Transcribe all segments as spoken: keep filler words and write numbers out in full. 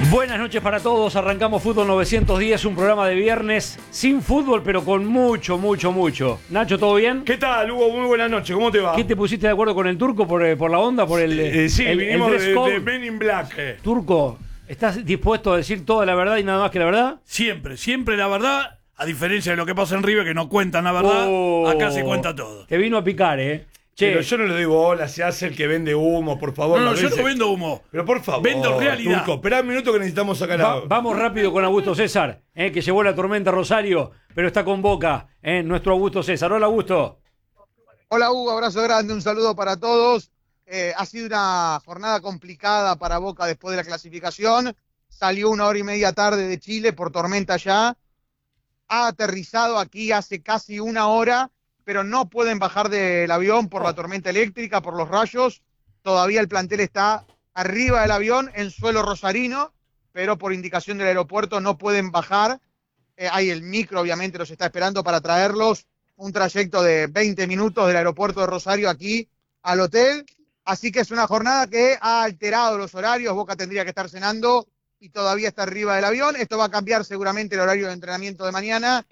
Buenas noches para todos, arrancamos Fútbol novecientos diez, un programa de viernes sin fútbol, pero con mucho, mucho, mucho. Nacho, ¿todo bien? ¿Qué tal, Hugo? Muy buenas noches, ¿cómo te va? ¿Qué te pusiste de acuerdo con el turco por, por la onda? Por el, eh, sí, el, vinimos el dress de, code? de Men in Black. Turco, ¿estás dispuesto a decir toda la verdad y nada más que la verdad? Siempre, siempre la verdad, a diferencia de lo que pasa en River, que no cuentan la verdad, Oh, acá se cuenta todo. Te vino a picar, ¿eh? Che, Pero yo no le doy bola, se hace el que vende humo, por favor. No, no, a yo veces. no vendo humo. Pero por favor, Vendo realidad. Turco, esperá un minuto que necesitamos sacar va- a... vamos rápido con Augusto César, ¿eh? Que llevó la tormenta a Rosario, pero está con Boca, ¿eh? Nuestro Augusto César. Hola, Augusto. Hola Hugo, abrazo grande, un saludo para todos. Eh, ha sido una jornada complicada para Boca después de la clasificación. Salió una hora y media tarde de Chile por tormenta ya. Ha aterrizado aquí hace casi una hora, pero no pueden bajar del avión por la tormenta eléctrica, por los rayos. Todavía el plantel está arriba del avión en suelo rosarino, pero por indicación del aeropuerto no pueden bajar. Eh, hay el micro, obviamente, los está esperando para traerlos. Un trayecto de veinte minutos del aeropuerto de Rosario aquí al hotel. Así que es una jornada que ha alterado los horarios. Boca tendría que estar cenando y todavía está arriba del avión. Esto va a cambiar seguramente el horario de entrenamiento de mañana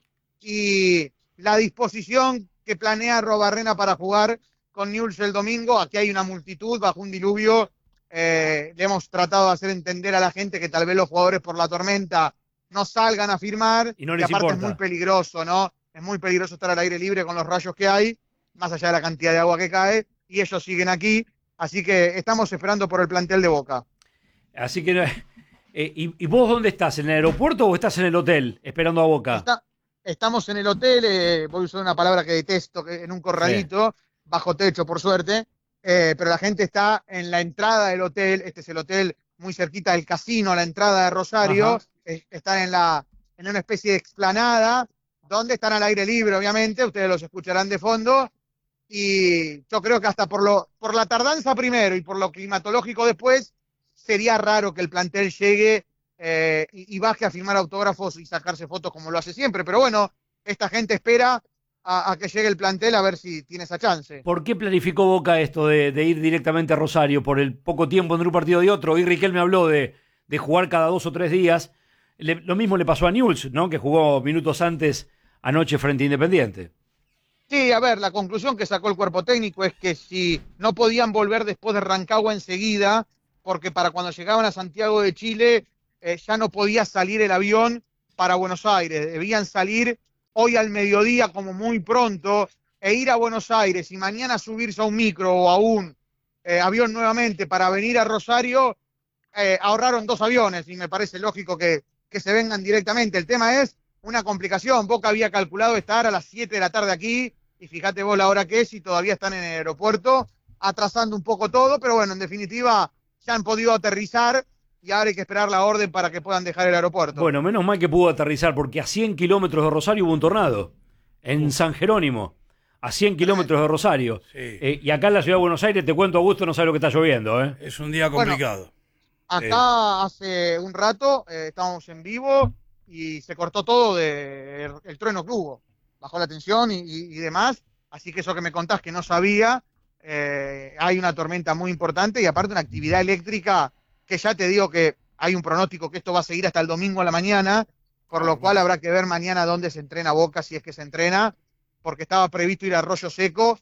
y la disposición que planea Robarrena para jugar con Newell's el domingo. Aquí hay una multitud bajo un diluvio. Eh, le hemos tratado de hacer entender a la gente que tal vez los jugadores por la tormenta no salgan a firmar. Y no les aparte importa. es muy peligroso, ¿no? Es muy peligroso estar al aire libre con los rayos que hay, más allá de la cantidad de agua que cae, y ellos siguen aquí. Así que estamos esperando por el plantel de Boca. Así que, eh, ¿y, ¿y vos dónde estás? ¿En el aeropuerto o estás en el hotel esperando a Boca? Está- estamos en el hotel, eh, voy a usar una palabra que detesto, que en un corralito, bajo techo por suerte, eh, pero la gente está en la entrada del hotel. Este es el hotel muy cerquita del casino, a la entrada de Rosario. Eh, están en, la, en una especie de explanada, donde están al aire libre, obviamente, ustedes los escucharán de fondo, y yo creo que hasta por, lo, por la tardanza primero y por lo climatológico después, sería raro que el plantel llegue eh, y, y baje a firmar autógrafos y sacarse fotos como lo hace siempre. Pero bueno, esta gente espera a, a que llegue el plantel a ver si tiene esa chance. ¿Por qué planificó Boca esto de, de ir directamente a Rosario? ¿Por el poco tiempo entre un partido y otro? Y Riquelme habló de, de jugar cada dos o tres días. Le, lo mismo le pasó a Newell's, ¿no? Que jugó minutos antes anoche frente a Independiente. Sí, a ver, la conclusión que sacó el cuerpo técnico es que si no podían volver después de Rancagua enseguida, porque para cuando llegaban a Santiago de Chile eh, ya no podía salir el avión para Buenos Aires, debían salir hoy al mediodía como muy pronto e ir a Buenos Aires y mañana subirse a un micro o a un eh, avión nuevamente para venir a Rosario. Eh, ahorraron dos aviones y me parece lógico que, que se vengan directamente. El tema es una complicación. Boca había calculado estar a las siete de la tarde aquí y fíjate vos la hora que es y todavía están en el aeropuerto, atrasando un poco todo, pero bueno, en definitiva ya han podido aterrizar y ahora hay que esperar la orden para que puedan dejar el aeropuerto. Bueno, menos mal que pudo aterrizar, porque a cien kilómetros de Rosario hubo un tornado. En San Jerónimo. A cien kilómetros de Rosario. Sí. Eh, y acá en la ciudad de Buenos Aires, te cuento, Augusto, no sabe lo que está lloviendo, ¿eh? Es un día Bueno, complicado. Acá hace un rato eh, estábamos en vivo y se cortó todo de el, el trueno que hubo. Bajó la tensión y, y, y demás. Así que eso que me contás que no sabía, eh, hay una tormenta muy importante y aparte una actividad eléctrica que ya te digo que hay un pronóstico que esto va a seguir hasta el domingo a la mañana, por lo cual habrá que ver mañana dónde se entrena Boca, si es que se entrena, porque estaba previsto ir a Arroyo Seco,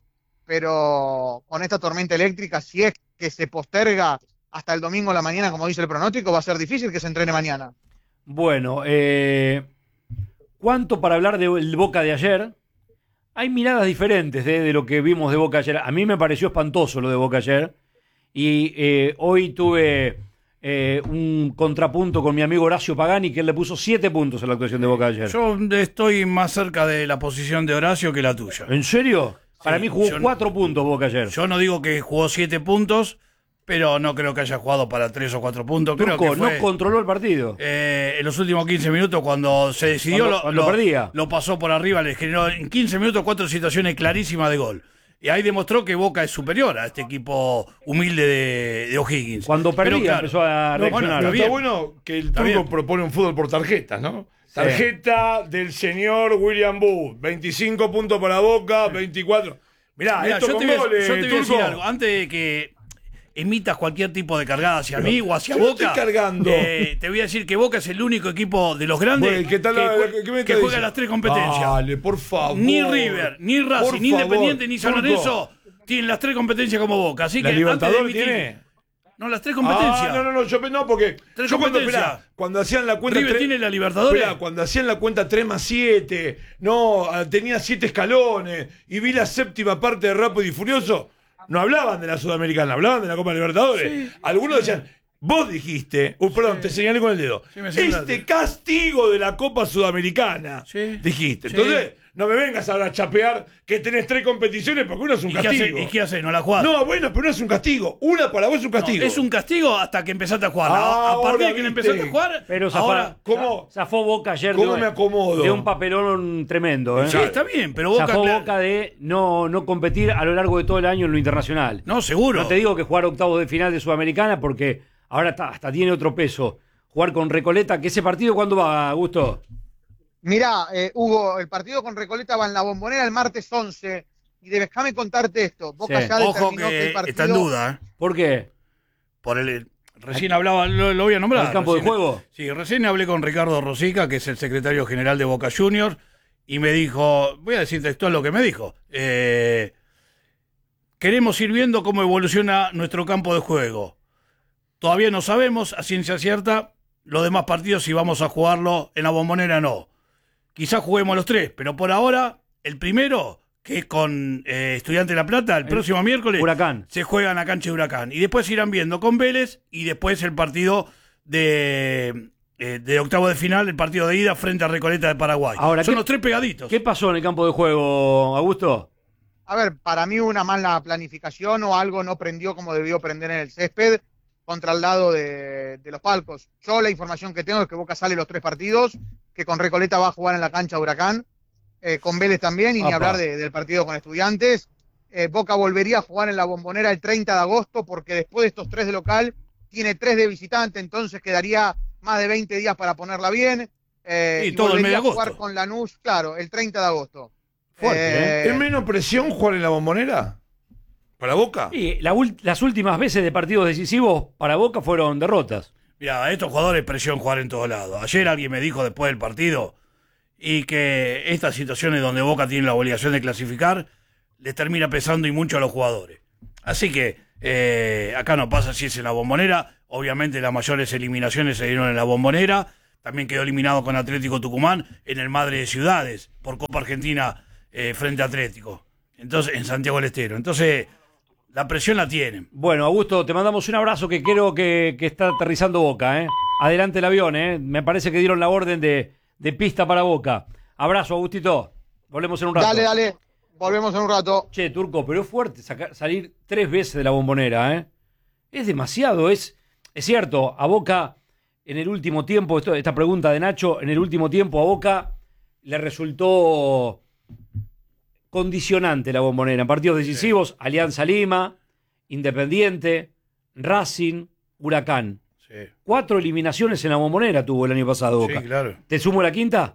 pero con esta tormenta eléctrica, si es que se posterga hasta el domingo a la mañana, como dice el pronóstico, va a ser difícil que se entrene mañana. Bueno, eh, ¿cuánto para hablar del Boca de ayer? Hay miradas diferentes de, de lo que vimos de Boca ayer. A mí me pareció espantoso lo de Boca ayer. Y eh, hoy tuve eh, un contrapunto con mi amigo Horacio Pagani, que él le puso siete puntos a la actuación de Boca ayer. Yo estoy más cerca de la posición de Horacio que la tuya. ¿En serio? Para Sí, mí jugó yo- cuatro puntos Boca ayer. Yo no digo que jugó siete puntos, pero no creo que haya jugado para tres o cuatro puntos. Creo Turco, que fue, no controló el partido. eh, en los últimos quince minutos, cuando se decidió, Cuando- lo, cuando lo- perdía. lo pasó por arriba, le generó en quince minutos cuatro situaciones clarísimas de gol. Y ahí demostró que Boca es superior a este equipo humilde de, de O'Higgins. Cuando perdía Pero, claro, empezó a No, reaccionar. bueno, está pero está bien. bueno que el Está turco bien. propone un fútbol por tarjetas, ¿no? Tarjeta del señor William Booth. veinticinco puntos para Boca, veinticuatro. Mirá, Mirá, esto yo con te voy, a- goles, yo te voy a decir Turco. algo. Antes de que emitas cualquier tipo de cargada hacia Pero mí o hacia yo no Boca. estoy cargando. Eh, te voy a decir que Boca es el único equipo de los grandes Bueno, ¿qué tal que, la- jue- qué me que está juega diciendo? las tres competencias. Dale, por favor. Ni River, ni Por Racing, ni favor. Independiente, ni San Turco, Lorenzo tienen las tres competencias como Boca. Así ¿La que antes de Libertadores emitir- tiene? No, las tres competencias. Ah, no, no, no, yo no, porque Tres yo cuando, competencias. esperá, cuando hacían la cuenta River tres- tiene la Libertadores. esperá, cuando hacían la cuenta tres más siete, no, ah, tenía siete escalones y vi la séptima parte de Rápido y Furioso, no hablaban de la Sudamericana, hablaban de la Copa Libertadores. Sí. Algunos decían, vos dijiste, uh, perdón, te señalé con el dedo, Sí, me señalaste. este castigo de la Copa Sudamericana, Sí. dijiste. Sí. Entonces, no me vengas ahora a chapear que tenés tres competiciones porque uno es un ¿Y qué, castigo. hace, ¿Y qué hace? ¿No la jugás? No, bueno, pero no es un castigo. Una para vos es un No, castigo. es un castigo hasta que empezaste a jugar. Ah, a a partir ahora de que le viste. empezaste a jugar, Pero zafa- ahora... ¿Cómo? Zafó Boca ayer ¿Cómo de, me acomodo? de un papelón tremendo. ¿eh? Sí, está bien, pero Boca... Zafó cla- Boca de no, no competir a lo largo de todo el año en lo internacional. No, seguro. No te digo que jugar octavos de final de Sudamericana porque ahora está- hasta tiene otro peso. Jugar con Recoleta, que ese partido, ¿cuándo va, Augusto? Mirá, eh, Hugo, el partido con Recoleta va en la Bombonera el martes once. Y déjame contarte esto. Boca Sí. ya Ojo determinó que, que el partido... está en duda, ¿eh? ¿Por qué? Por el... Recién hablaba, lo, lo voy a nombrar. ¿El campo de Recién- juego? Sí, recién hablé con Ricardo Rosica, que es el secretario general de Boca Juniors, y me dijo, voy a decir textual lo que me dijo, eh, queremos ir viendo cómo evoluciona nuestro campo de juego. Todavía no sabemos, a ciencia cierta, los demás partidos si vamos a jugarlo en la Bombonera o no. Quizás juguemos los tres, pero por ahora, el primero, que es con eh, Estudiante de La Plata, el, El próximo miércoles, Huracán. se juega en la cancha de Huracán. Y después irán viendo con Vélez y después el partido de, eh, de octavo de final, el partido de ida frente a Recoleta de Paraguay. Ahora, Son ¿qué- los tres pegaditos. ¿Qué pasó en el campo de juego, Augusto? A ver, para mí una mala planificación o algo no prendió como debió prender en el césped contra el lado de, de los palcos. Yo la información que tengo es que Boca sale los tres partidos, que con Recoleta va a jugar en la cancha de Huracán, eh, con Vélez también, y ni Apa. hablar de- del partido con Estudiantes. Eh, Boca volvería a jugar en la Bombonera el treinta de agosto, porque después de estos tres de local, tiene tres de visitante, entonces quedaría más de veinte días para ponerla bien. Eh, Sí, y todo el mes volvería de a jugar agosto. con Lanús, claro, el treinta de agosto. Fuerte, Eh, ¿Es menos presión jugar en la Bombonera? ¿Para Boca? Y la ul- las últimas veces de partidos decisivos para Boca fueron derrotas. Mira, a estos jugadores presión jugar en todos lados. Ayer alguien me dijo después del partido y que estas situaciones donde Boca tiene la obligación de clasificar les termina pesando y mucho a los jugadores. Así que eh, acá no pasa si es en la Bombonera. Obviamente las mayores eliminaciones se dieron en la Bombonera. También quedó eliminado con Atlético Tucumán en el Madre de Ciudades por Copa Argentina eh, frente a Atlético. Entonces, en Santiago del Estero. Entonces, la presión la tienen. Bueno, Augusto, te mandamos un abrazo que creo que, que está aterrizando Boca. ¿eh? Adelante el avión, ¿eh? Me parece que dieron la orden de, de pista para Boca. Abrazo, Agustito. Volvemos en un rato. Dale, dale. Volvemos en un rato. Che, Turco, pero es fuerte sacar, salir tres veces de la Bombonera, ¿eh? Es demasiado, es, es cierto, a Boca en el último tiempo, esto, esta pregunta de Nacho, en el último tiempo a Boca le resultó condicionante la Bombonera. En partidos decisivos, Alianza Lima, Independiente, Racing, Huracán. Sí, Cuatro eliminaciones en la Bombonera tuvo el año pasado Boca. sí, claro. ¿Te sumo la quinta?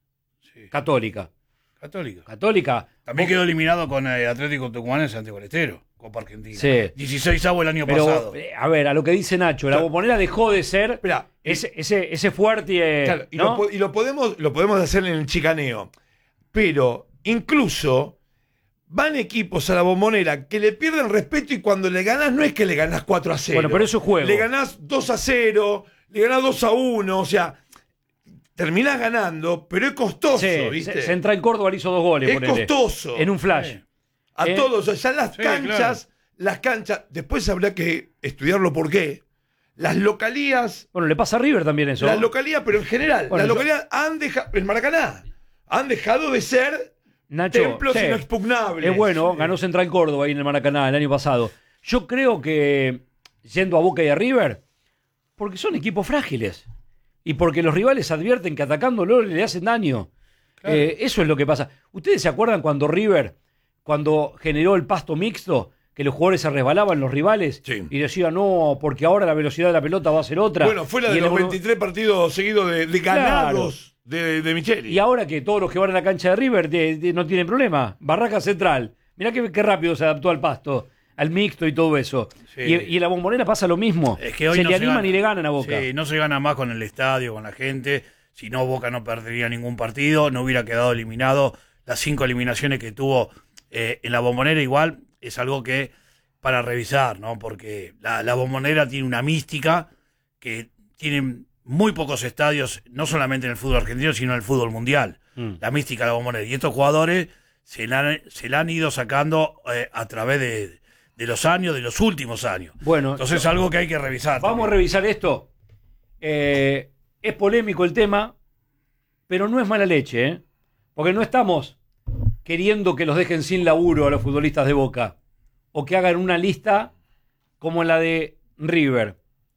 Sí. Católica. Católica. Católica. También quedó eliminado con eh, Atlético Tucumán en Santiago del Estero, Copa Argentina. Sí. dieciséis avos el año Pero, pasado. eh, a ver, a lo que dice Nacho, la Claro. Bombonera dejó de ser Esperá, ese, ese, ese fuerte. eh, Claro, y, ¿no? lo, po- y lo podemos, lo podemos hacer en el chicaneo. Pero incluso van equipos a la Bombonera que le pierden respeto y cuando le ganás no es que le ganás cuatro a cero. Bueno, pero eso es juego. Le ganás dos a cero, le ganás dos a uno, o sea, terminás ganando, pero es costoso, Sí, ¿viste? Se- Central Córdoba le hizo dos goles. es ponele, costoso. En un flash. Sí. A Eh, todos, o sea, ya las sí, canchas, las canchas, después habrá que estudiarlo por qué. Las localías, Bueno, le pasa a River también eso. las localías, pero en general, Bueno, las yo- localías han dejado, en Maracaná, han dejado de ser Nacho, templos sí, inexpugnables. es bueno, ganó Central Córdoba ahí en el Maracaná el año pasado. Yo creo que, yendo a Boca y a River, porque son equipos frágiles. Y porque los rivales advierten que atacándolo le hacen daño. Claro. Eh, eso es lo que pasa. ¿Ustedes se acuerdan cuando River, cuando generó el pasto mixto, que los jugadores se resbalaban los rivales Sí. y decían, no, porque ahora la velocidad de la pelota va a ser otra? Bueno, fue la Y de en los el- veintitrés partidos seguidos de, de ganados de, de Micheli. Y ahora que todos los que van a la cancha de River de- de- no tienen problema. Barraca Central. Mirá qué, qué rápido se adaptó al pasto. al mixto y todo eso. Sí. Y, y en la Bombonera pasa lo mismo. Es que hoy se no le se animan gana. y le ganan a Boca. Sí, no se gana más con el estadio, con la gente. Si no, Boca no perdería ningún partido, no hubiera quedado eliminado. Las cinco eliminaciones que tuvo eh, en la Bombonera igual es algo que para revisar, ¿no? Porque la, la Bombonera tiene una mística que tiene muy pocos estadios, no solamente en el fútbol argentino, sino en el fútbol mundial. Mm. La mística de la Bombonera. Y estos jugadores se la han, se la han ido sacando eh, a través de, de los años, de los últimos años. Bueno, entonces es algo que hay que revisar. Vamos también. a revisar esto. Eh, es polémico el tema, pero no es mala leche, ¿eh? Porque no estamos queriendo que los dejen sin laburo a los futbolistas de Boca o que hagan una lista como la de River.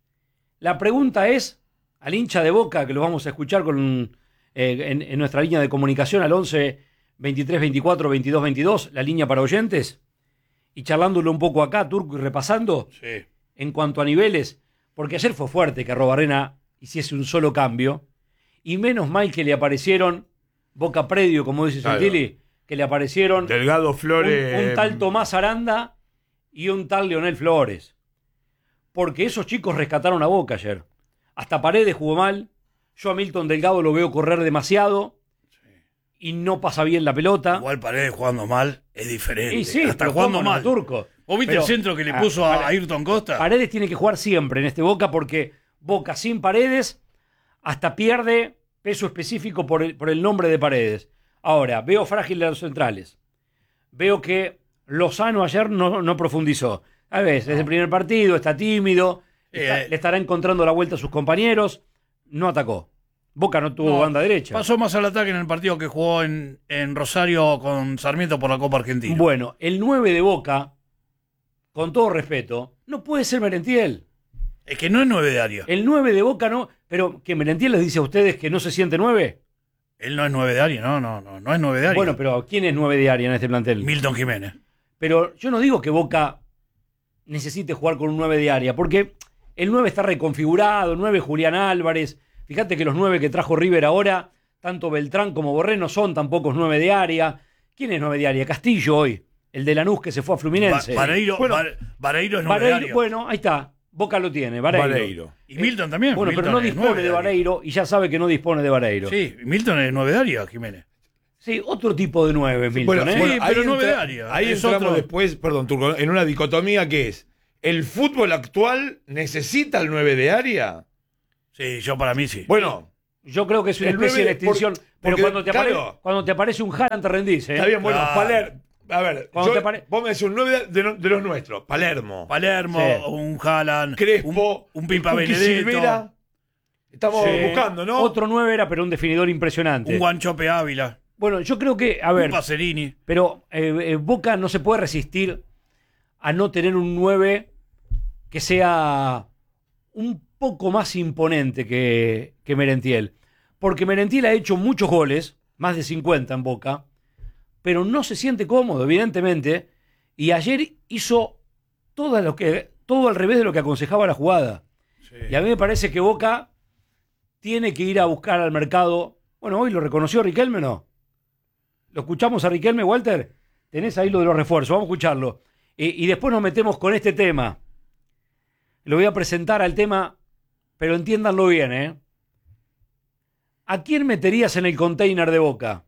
La pregunta es al hincha de Boca, que lo vamos a escuchar con, eh, en, en nuestra línea de comunicación al once, veintitrés, veinticuatro, veintidós, veintidós, la línea para oyentes, y charlándolo un poco acá, Turco, y repasando Sí. en cuanto a niveles, porque ayer fue fuerte que Arrobarrena hiciese un solo cambio, y menos mal que le aparecieron Boca Predio, como dice Claro. Santilli, que le aparecieron Delgado Flores. un, un tal Tomás Aranda y un tal Leonel Flores. Porque esos chicos rescataron a Boca ayer. Hasta Paredes jugó mal. Yo a Milton Delgado lo veo correr demasiado y no pasa bien la pelota. Igual Paredes jugando mal es diferente. Y sí, Hasta pero jugando cómo no, mal. Turco. ¿Vos viste Pero, el centro que le ah, puso a Pare- Ayrton Costa? Paredes tiene que jugar siempre en este Boca porque Boca sin Paredes hasta pierde peso específico por el, por el nombre de Paredes. Ahora, veo frágil a los centrales. Veo que Lozano ayer no, no profundizó. A veces, es el primer partido, está tímido, está- Eh, le estará encontrando la vuelta a sus compañeros. No atacó. Boca no tuvo No, banda derecha. Pasó más al ataque en el partido que jugó en, en Rosario con Sarmiento por la Copa Argentina. Bueno, el nueve de Boca, con todo respeto, no puede ser Merentiel. Es que no es nueve de área. El nueve de Boca no. Pero que Merentiel les dice a ustedes que no se siente nueve. Él no es nueve de área, no, no, no, no es nueve de área. Bueno, pero ¿quién es nueve de área en este plantel? Milton Jiménez. Pero yo no digo que Boca necesite jugar con un nueve de área, porque el nueve está reconfigurado, el nueve Julián Álvarez. Fíjate que los nueve que trajo River ahora, tanto Beltrán como Borré, no son tampoco nueve de área. ¿Quién es nueve de área? Castillo hoy, el de Lanús que se fue a Fluminense. Ba- Vareiro, Bueno, Var- Vareiro es nueve de Vareiro, área. bueno, ahí está. Boca lo tiene, Vareiro. Vareiro. Y Milton también. Bueno, Milton pero no es dispone nueve de área. Vareiro y ya sabe que no dispone de Vareiro. Sí, Milton es nueve de área, Jiménez. Sí, otro tipo de nueve, Milton. Bueno, ¿eh? bueno, Sí, ahí pero nueve entra- de área. Ahí Es entramos otro. después, perdón, Turco, en una dicotomía que es: ¿el fútbol actual necesita el nueve de área? Sí, yo para mí sí. Bueno, Yo creo que es una El especie nueve, de extinción. por- pero porque, cuando te, apare- claro. cuando te aparece un Haaland te rendís, ¿eh? está bien, bueno, Claro. Palermo. A ver, Cuando yo- te pare- vos me decís un nueve de, de- de los nuestros: Palermo, Palermo, Sí. un Haaland, Crespo, un, un Pipa Cookie Benedetto, Silvera. Estamos Sí. buscando, ¿no? Otro nueve era, pero un definidor impresionante. un Guanchope Ávila, Bueno, yo creo que, a ver, un Pacerini. pero eh, eh, Boca no se puede resistir a no tener un nueve que sea un poco más imponente que, que Merentiel. Porque Merentiel ha hecho muchos goles, más de cincuenta en Boca, pero no se siente cómodo, evidentemente, y ayer hizo todo, lo que, todo al revés de lo que aconsejaba la jugada. Sí. Y a mí me parece que Boca tiene que ir a buscar al mercado. Bueno, hoy lo reconoció Riquelme, ¿no? ¿Lo escuchamos a Riquelme, Walter? Tenés ahí lo de los refuerzos, vamos a escucharlo. Y, y después nos metemos con este tema. Lo voy a presentar al tema, pero entiéndanlo bien, ¿eh? ¿A quién meterías en el container de Boca?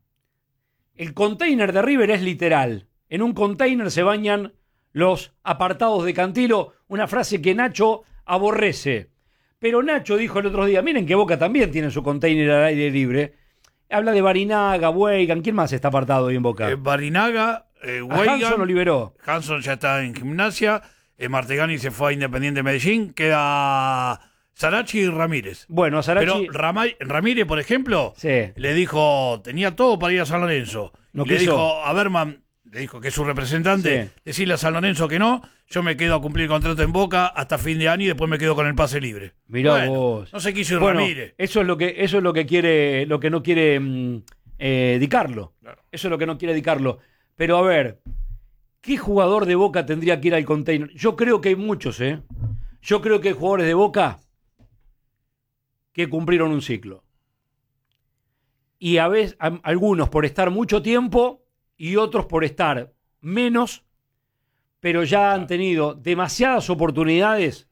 El container de River es literal. En un container se bañan los apartados de Cantilo, una frase que Nacho aborrece. Pero Nacho dijo el otro día, miren que Boca también tiene su container al aire libre. Habla de Barinaga, Weigan, ¿quién más está apartado hoy en Boca? Eh, Barinaga, eh, A Hanson lo Weigan, liberó. Hanson ya está en Gimnasia, eh, Martegani se fue a Independiente Medellín, queda Sarachi y Ramírez. Bueno, a Sarachi... Pero Rama- Ramírez, por ejemplo, Sí. le dijo, tenía todo para ir a San Lorenzo. No Y le quiso. dijo a Berman, le dijo que es su representante, Sí. decirle a San Lorenzo que no, yo me quedo a cumplir contrato en Boca hasta fin de año y después me quedo con el pase libre. Mirá Bueno, vos. no se quiso ir Bueno, Ramírez. eso es lo que eso es lo que quiere, lo que no quiere mm, eh, Di Carlo. Claro. Eso es lo que no quiere Di Carlo. Pero a ver, ¿qué jugador de Boca tendría que ir al container? Yo creo que hay muchos, ¿eh? Yo creo que hay jugadores de Boca que cumplieron un ciclo. Y a veces a- algunos por estar mucho tiempo y otros por estar menos, pero ya han tenido demasiadas oportunidades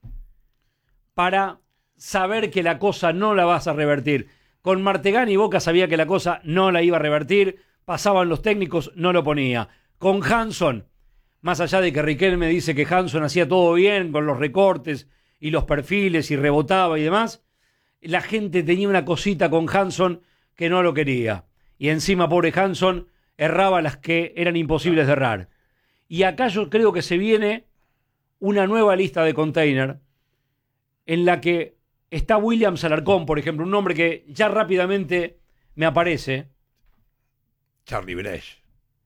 para saber que la cosa no la vas a revertir. Con Martegani Boca sabía que la cosa no la iba a revertir, pasaban los técnicos, no lo ponía. Con Hanson, más allá de que Riquelme dice que Hanson hacía todo bien con los recortes y los perfiles y rebotaba y demás, la gente tenía una cosita con Hanson que no lo quería. Y encima, pobre Hanson, erraba las que eran imposibles de errar. Y acá yo creo que se viene una nueva lista de container en la que está Williams Alarcón, por ejemplo, un nombre que ya rápidamente me aparece. Charlie Bresch.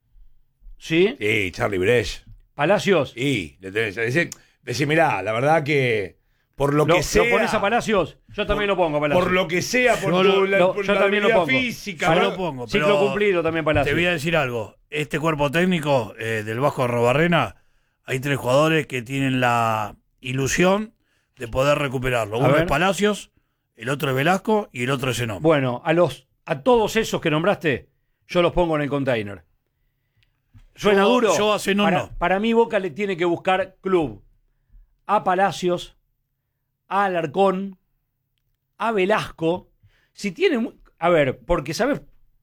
¿Sí? Sí, Charlie Bresch. Palacios. Sí, le tenés que decir, decir, mirá, la verdad que por lo, ¿Lo, que sea... ¿Lo pones a Palacios? Yo también por, lo pongo a Palacios. Por lo que sea, por Yo tu, lo- la, lo- por yo la también lo habilidad pongo. física. Yo ¿verdad? lo pongo, Ciclo pero cumplido también Palacios. te voy a decir algo. Este cuerpo técnico eh, del Vasco de Robarrena, hay tres jugadores que tienen la ilusión de poder recuperarlo. A Uno ver. es Palacios, el otro es Velasco y el otro es Zenón. Bueno, a los a todos esos que nombraste, yo los pongo en el container. Suena Yo- duro. yo a Zenón para, no. para mí Boca le tiene que buscar club a Palacios, a Alarcón, a Velasco. Si tiene... mu- A ver, porque ¿sabes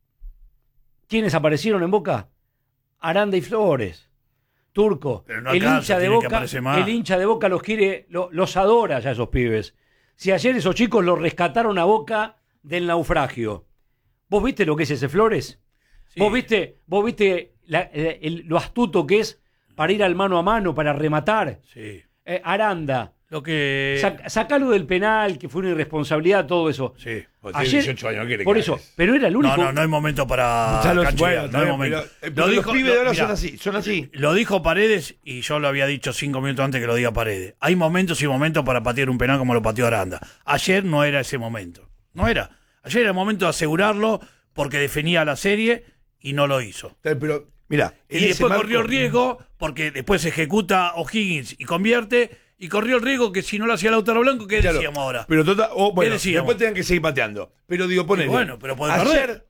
quiénes aparecieron en Boca? Aranda y Flores. Turco. Pero no el alcanza, hincha de tiene que Boca, aparecer más. el hincha de Boca los quiere, lo- los adora ya esos pibes. Si ayer esos chicos los rescataron a Boca del naufragio. ¿Vos viste lo que es ese Flores? Sí. ¿Vos viste, vos viste la- el- el- lo astuto que es para ir al mano a mano, para rematar? Sí. Eh, Aranda, Lo que... sac- sacalo del penal, que fue una irresponsabilidad, todo eso. Sí. Pues tiene dieciocho años, ¿qué quiere por que eso, hagas? pero era el único. No, no, no hay momento para Ya los- cancherear, bueno, no hay también, momento. pero- Lo pero dijo- los pibes de lo- ahora mirá, son así, son así. Lo dijo Paredes y yo lo había dicho cinco minutos antes que lo diga Paredes. Hay momentos y momentos para patear un penal como lo pateó Aranda. Ayer no era ese momento. No era. Ayer era el momento de asegurarlo porque definía la serie y no lo hizo. Pero, mira, Y después corrió el riesgo porque después se ejecuta O'Higgins y convierte. Y corrió el riesgo que si no lo hacía Lautaro Blanco, ¿qué Claro, decíamos ahora? Pero total, o, bueno, decíamos? después tenían que seguir pateando. Pero digo, ponele. Y bueno, pero podés ayer, perder.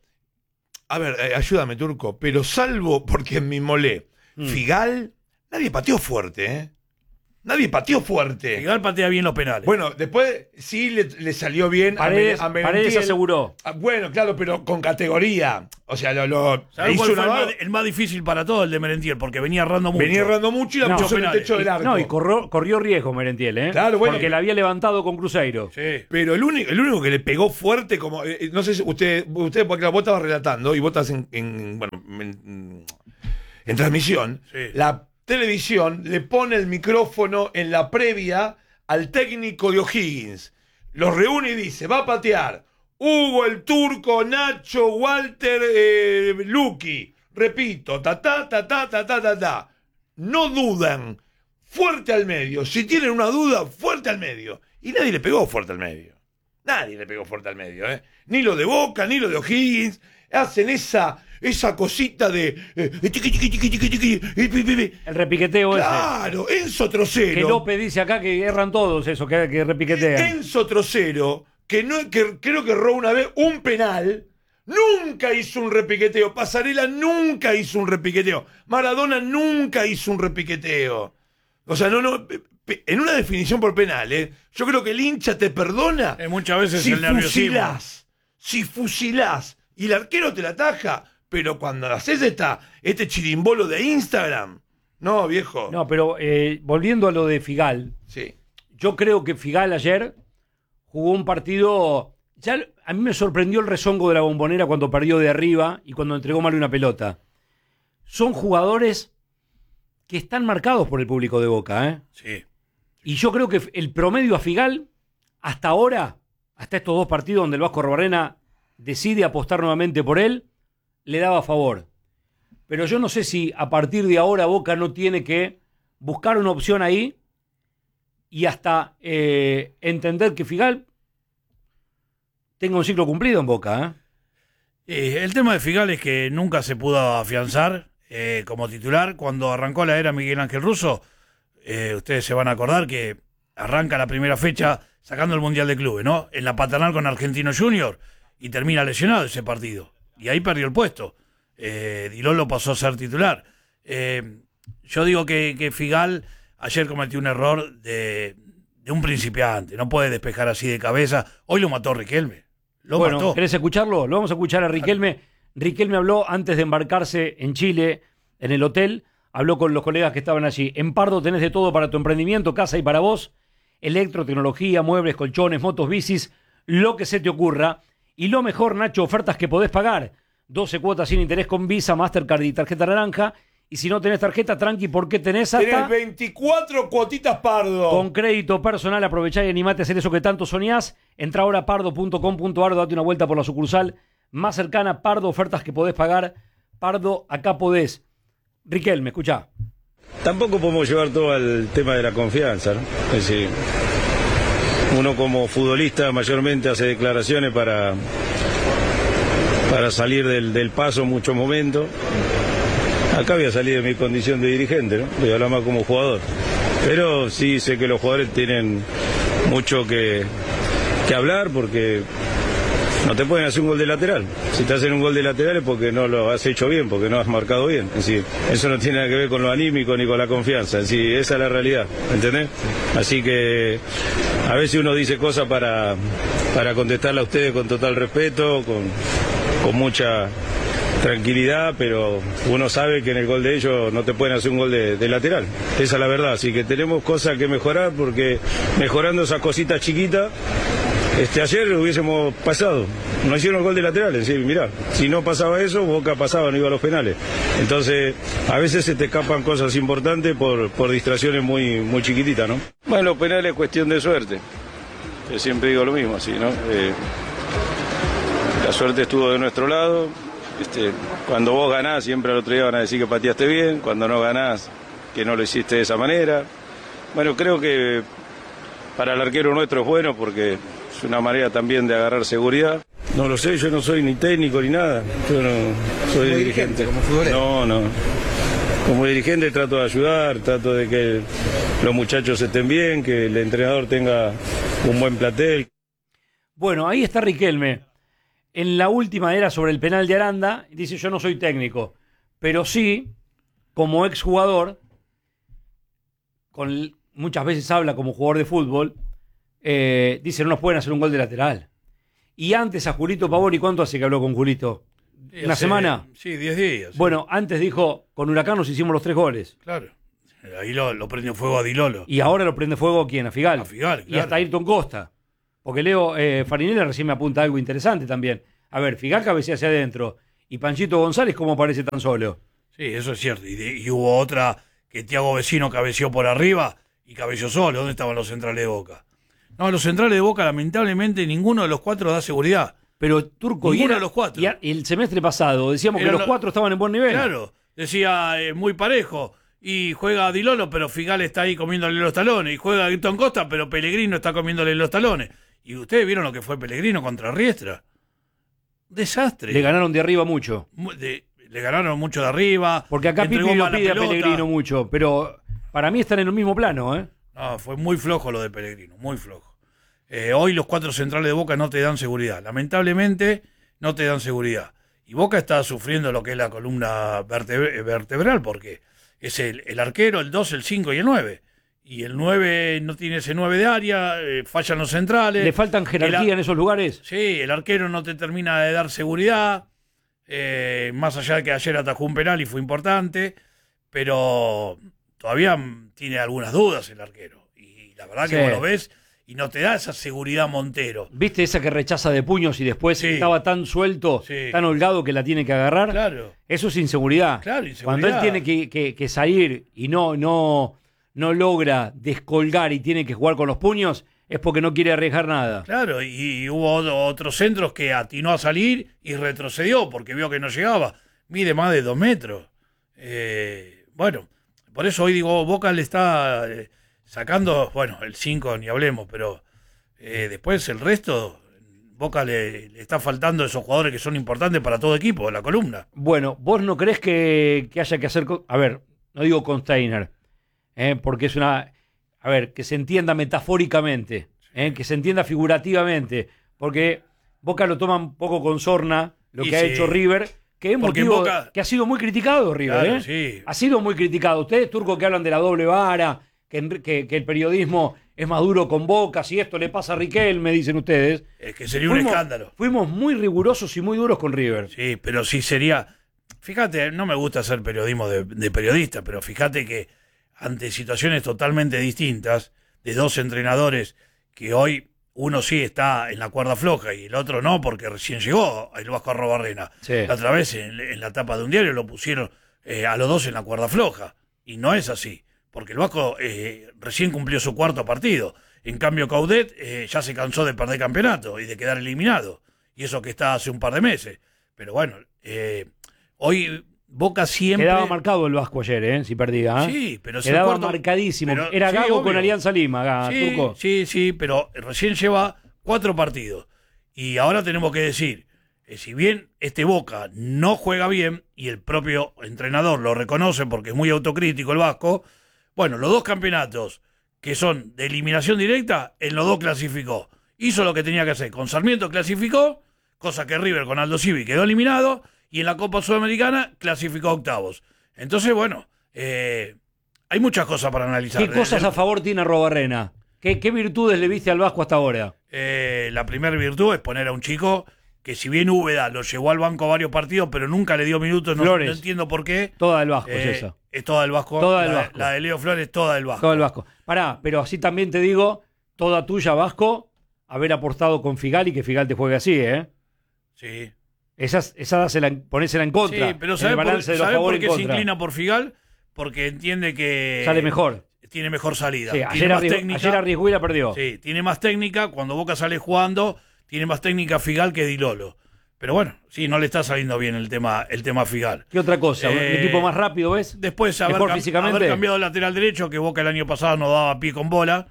a ver, eh, ayúdame, Turco, pero salvo porque en mi molé, Mm. Figal, nadie pateó fuerte, ¿eh? Nadie pateó fuerte. Figal patea bien los penales. Bueno, después sí le, le salió bien Paredes, a, Me- a Paredes Merentiel. aseguró. Ah, bueno, claro, pero con categoría. O sea, lo, lo ¿Sabés hizo cuál fue una el va- más, el más difícil para todo? El de Merentiel, porque venía errando mucho. venía errando mucho y la No, puso en el penales. techo del arco. No, y corrió, corrió riesgo Merentiel, ¿eh? Claro, bueno. Porque la había levantado con Cruzeiro. Sí. Pero el único, el único que le pegó fuerte, como eh, no sé si usted, usted porque vos estabas relatando y vos estás en, en, bueno, en, en transmisión, Sí. la televisión le pone el micrófono en la previa al técnico de O'Higgins. Los reúne y dice, va a patear Hugo, el Turco, Nacho, Walter, eh, Luqui. Repito, ta ta ta ta ta ta ta ta. No dudan. Fuerte al medio. Si tienen una duda, fuerte al medio. Y nadie le pegó fuerte al medio. Nadie le pegó fuerte al medio, ¿eh? Ni lo de Boca, ni lo de O'Higgins. Hacen esa, esa cosita de... eh, tiqui, tiqui, tiqui, tiqui, tiqui, pi, pi, pi. El repiqueteo Claro, Enzo ese. Trocero. Que López dice acá que erran todos eso, que, que repiquetean. Enzo Trocero, que, no, que creo que erró una vez un penal, nunca hizo un repiqueteo. Pasarela nunca hizo un repiqueteo. Maradona nunca hizo un repiqueteo. O sea, no, no. En una definición por penal, ¿eh? Yo creo que el hincha te perdona Eh, muchas veces si el nerviosismo. fusilás. Si fusilás. Y el arquero te la ataja. Pero cuando haces esta, este chirimbolo de Instagram. No, viejo. No, pero eh, volviendo a lo de Figal, Sí. yo creo que Figal ayer jugó un partido. Ya a mí me sorprendió el rezongo de la Bombonera cuando perdió de arriba y cuando entregó mal una pelota. Son jugadores que están marcados por el público de Boca, ¿eh? Sí. Y yo creo que el promedio a Figal, hasta ahora, hasta estos dos partidos donde el Vasco Robarena decide apostar nuevamente por él, le daba favor. Pero yo no sé si a partir de ahora Boca no tiene que buscar una opción ahí y hasta eh, entender que Figal tenga un ciclo cumplido en Boca, ¿eh? Eh, el tema de Figal es que nunca se pudo afianzar eh, como titular. Cuando arrancó la era Miguel Ángel Russo, eh, ustedes se van a acordar que arranca la primera fecha sacando el Mundial de Clubes, ¿no? En la paternal con Argentino Junior y termina lesionado ese partido. Y ahí perdió el puesto. Eh, Dilón lo pasó a ser titular. Eh, yo digo que, que Figal ayer cometió un error de, de un principiante. No puede despejar así de cabeza. Hoy lo mató Riquelme. Lo bueno, mató. ¿querés escucharlo? Lo vamos a escuchar a Riquelme. Riquelme habló antes de embarcarse en Chile, en el hotel. Habló con los colegas que estaban allí. En Pardo tenés de todo para tu emprendimiento, casa y para vos. Electro, tecnología, muebles, colchones, motos, bicis, lo que se te ocurra. Y lo mejor, Nacho, ofertas que podés pagar. doce cuotas sin interés con Visa, Mastercard y tarjeta naranja. Y si no tenés tarjeta, tranqui, porque tenés hasta... Tenés veinticuatro cuotitas Pardo. Con crédito personal, aprovechá y animate a hacer eso que tanto soñás. Entra ahora a pardo punto com punto ar, date una vuelta por la sucursal más cercana. Pardo, ofertas que podés pagar. Pardo, acá podés. Riquelme, escuchá. Tampoco podemos llevar todo al tema de la confianza, ¿no? Es decir, uno como futbolista mayormente hace declaraciones para, para salir del, del paso en muchos momentos. Acá voy a salir de mi condición de dirigente, ¿no? Voy a hablar más como jugador. Pero sí sé que los jugadores tienen mucho que, que hablar porque no te pueden hacer un gol de lateral. Si te hacen un gol de lateral es porque no lo has hecho bien, porque no has marcado bien. Es decir, eso no tiene nada que ver con lo anímico ni con la confianza. Es decir, esa es la realidad, ¿entendés? Así que a veces uno dice cosas para, para contestarle a ustedes con total respeto, con, con mucha tranquilidad, pero uno sabe que en el gol de ellos no te pueden hacer un gol de, de lateral. Esa es la verdad. Así que tenemos cosas que mejorar, porque mejorando esas cositas chiquitas, Este, ayer hubiésemos pasado, no hicieron el gol de lateral, es decir, mirá, si no pasaba eso, Boca pasaba, no iba a los penales. Entonces, a veces se te escapan cosas importantes por, por distracciones muy, muy chiquititas, ¿no? Bueno, los penales es cuestión de suerte. Yo siempre digo lo mismo, así, ¿no? Eh, la suerte estuvo de nuestro lado. Este, cuando vos ganás, siempre al otro día van a decir que pateaste bien, cuando no ganás, que no lo hiciste de esa manera. Bueno, creo que para el arquero nuestro es bueno porque es una manera también de agarrar seguridad. No lo sé, yo no soy ni técnico ni nada, yo no soy como dirigente. Como futbolero. No, no. Como dirigente trato de ayudar, trato de que los muchachos estén bien, que el entrenador tenga un buen plantel. Bueno, ahí está Riquelme. En la última era sobre el penal de Aranda, dice: yo no soy técnico, pero sí, como exjugador, con, muchas veces habla como jugador de fútbol, eh, dice: no nos pueden hacer un gol de lateral. Y antes a Julito Pavoni, ¿cuánto hace que habló con Julito? ¿Una hace, semana? Sí, diez días. Sí. Bueno, antes dijo: con Huracán nos hicimos los tres goles. Claro. Ahí lo, lo prendió fuego a Dilolo. Y ahora lo prende fuego, ¿quién? A Figal. A Figal, claro. Y hasta Ayrton Costa. Porque Leo eh, Farinelli recién me apunta algo interesante también. A ver, Figal cabecea hacia adentro. Y Panchito González, ¿cómo parece tan solo? Sí, eso es cierto. Y, de, y hubo otra que Thiago Vecino cabeció por arriba y cabeció solo. ¿Dónde estaban los centrales de Boca? No, los centrales de Boca, lamentablemente, ninguno de los cuatro da seguridad. Pero Turco, ninguno y era, de los cuatro. Y, a, y el semestre pasado decíamos Era que los lo, cuatro estaban en buen nivel. Claro, decía eh, muy parejo. Y juega Dilolo, pero Figal está ahí comiéndole los talones. Y juega Ayrton Costa, pero Pellegrino está comiéndole los talones. Y ustedes vieron lo que fue Pellegrino contra Riestra. Desastre. Le ganaron de arriba mucho. De, le ganaron mucho de arriba. Porque acá Pipi lo pide a Pellegrino mucho, pero para mí están en el mismo plano, ¿eh? No, fue muy flojo lo de Pellegrino, muy flojo. Eh, hoy los cuatro centrales de Boca no te dan seguridad. Lamentablemente no te dan seguridad. Y Boca está sufriendo lo que es la columna vertebr- vertebral, porque es el, el arquero, el dos, el cinco y el nueve. Y el nueve no tiene ese nueve de área, eh, fallan los centrales. ¿Le faltan jerarquía el, en esos lugares? Sí, el arquero no te termina de dar seguridad, eh, más allá de que ayer atajó un penal y fue importante, pero todavía tiene algunas dudas el arquero. Y la verdad sí. que vos lo ves y no te da esa seguridad Montero. ¿Viste esa que rechaza de puños y después sí. estaba tan suelto, sí. tan holgado que la tiene que agarrar? Claro. Eso es inseguridad. Claro, inseguridad. Cuando él tiene que, que, que salir y no... no no logra descolgar y tiene que jugar con los puños, es porque no quiere arriesgar nada. Claro, y, y hubo otros centros que atinó a salir y retrocedió porque vio que no llegaba. Mide más de dos metros. Eh, bueno, por eso hoy digo, Boca le está eh, sacando, bueno, el cinco ni hablemos, pero eh, después el resto, Boca le, le está faltando esos jugadores que son importantes para todo equipo, la columna. Bueno, ¿vos no creés que, que haya que hacer, a ver, no digo con Steiner, Eh, porque es una, a ver, que se entienda metafóricamente, eh, que se entienda figurativamente, porque Boca lo toma un poco con sorna, lo y que sí. ha hecho River, que es Porque en motivo, Boca- que ha sido muy criticado River, Claro, ¿eh? sí. Ha sido muy criticado. Ustedes, Turco, que hablan de la doble vara, que, en- que, que el periodismo es más duro con Boca, si esto le pasa a Riquelme, dicen ustedes. Es que sería un Fuimos- escándalo. Fuimos muy rigurosos y muy duros con River. Sí, pero sí sería. Fíjate, no me gusta hacer periodismo de, de periodista, pero fíjate que ante situaciones totalmente distintas, de dos entrenadores que hoy uno sí está en la cuerda floja y el otro no, porque recién llegó el Vasco Arrobarrena. Sí. La otra vez en, en la tapa de un diario lo pusieron eh, a los dos en la cuerda floja. Y no es así, porque el Vasco eh, recién cumplió su cuarto partido. En cambio, Caudet eh, ya se cansó de perder campeonato y de quedar eliminado. Y eso que está hace un par de meses. Pero bueno, eh, hoy Boca siempre... Quedaba marcado el Vasco ayer, ¿eh? Si perdía. ¿eh? Sí, pero si el Quedaba cuarto- marcadísimo. pero- Era sí, Gago obvio. con Alianza Lima, Ga- Sí, Turco. sí, sí, pero recién lleva cuatro partidos. Y ahora tenemos que decir, eh, si bien este Boca no juega bien, y el propio entrenador lo reconoce porque es muy autocrítico el Vasco, bueno, los dos campeonatos que son de eliminación directa, en los dos clasificó. Hizo lo que tenía que hacer. Con Sarmiento clasificó, cosa que River con Aldo Civi quedó eliminado, y en la Copa Sudamericana clasificó a octavos. Entonces, bueno, eh, hay muchas cosas para analizar. ¿Qué cosas Desde- a favor tiene Arrobarrena? ¿Qué, ¿Qué virtudes le viste al Vasco hasta ahora? Eh, la primera virtud es poner a un chico que, si bien Úbeda lo llevó al banco varios partidos, pero nunca le dio minutos, no, Flores. no entiendo por qué. Toda del Vasco Eh, es esa. Es toda del Vasco. Toda del la, Vasco. la de Leo Flores, toda del Vasco. Todo el Vasco. Pará, pero así también te digo, toda tuya, Vasco, haber apostado con Figal y que Figal te juegue así, ¿eh? Sí. Esas, esa dásela en- ponésela en contra. Sí, pero en ¿sabe el por, balance de los sabe por favores qué en se contra. inclina por Figal? Porque entiende que Sale mejor. tiene mejor salida. Sí, tiene ayer, más arriesgó, técnica. ayer arriesgó y la perdió. Sí, tiene más técnica. Cuando Boca sale jugando, tiene más técnica Figal que Di Lolo. Pero bueno, sí, no le está saliendo bien el tema, el tema Figal. ¿Qué otra cosa? ¿Un Eh, equipo más rápido, ves? Después haber, Mejor cam- físicamente. haber cambiado el lateral derecho, que Boca el año pasado no daba pie con bola,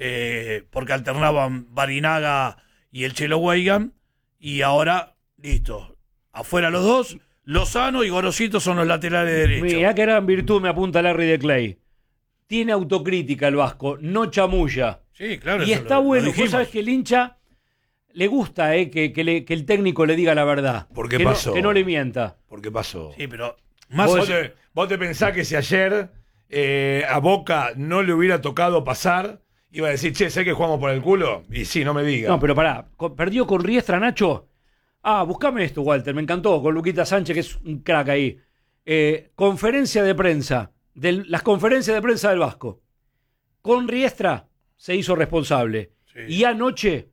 eh, porque alternaban Barinaga y el Chelo Weigan, y ahora, listo, afuera los dos, Lozano y Gorosito son los laterales derechos. Mirá que gran virtud me apunta Larry de Clay. Tiene autocrítica el Vasco, no chamulla. Sí, claro. Y eso está lo- lo bueno, vos dijimos. sabés que el hincha le gusta eh, que, que le- que el técnico le diga la verdad. ¿Por qué que pasó? No, que no le mienta. ¿Por qué pasó? Sí, pero más ¿Vos, allá- te, vos te pensás que si ayer eh, a Boca no le hubiera tocado pasar, iba a decir, che, ¿sé que jugamos por el culo? Y sí, no me digas. No, pero pará, co- perdió con Riestra, Nacho. Ah, buscame esto, Walter, me encantó, con Luquita Sánchez, que es un crack ahí. Eh, conferencia de prensa, del- las conferencias de prensa del Vasco. Con Riestra se hizo responsable. Sí. Y anoche,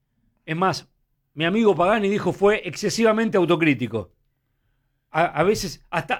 es más, mi amigo Pagani dijo fue excesivamente autocrítico. A, a veces, hasta,